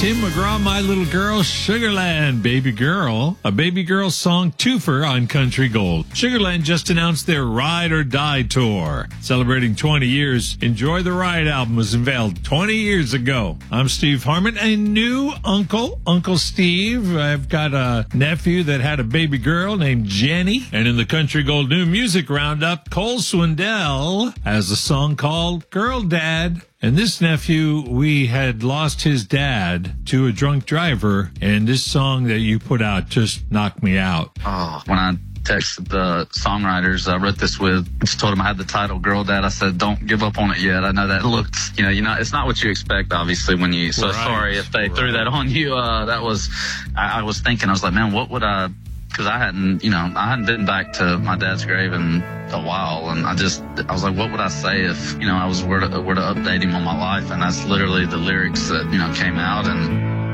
Tim McGraw, My Little Girl, Sugarland, Baby Girl, a Baby Girl song twofer on Country Gold. Sugarland just announced their Ride or Die tour. Celebrating 20 years, Enjoy the Ride album was unveiled 20 years ago. I'm Steve Harmon, a new uncle, Uncle Steve. I've got a nephew that had a baby girl named Jenny. And in the Country Gold New Music Roundup, Cole Swindell has a song called Girl Dad. And this nephew, we had lost his dad to a drunk driver, and this song that you put out just knocked me out. Oh, when I texted the songwriters I wrote this with, just told them I had the title Girl Dad. I said, don't give up on it yet. I know that looked, it's not what you expect, obviously, when you, so right. Sorry if they threw that on you. I was thinking, I was like, man, what would I, because I hadn't been back to my dad's grave in a while, and I was like, what would I say if, I were to update him on my life? And that's literally the lyrics that, came out, and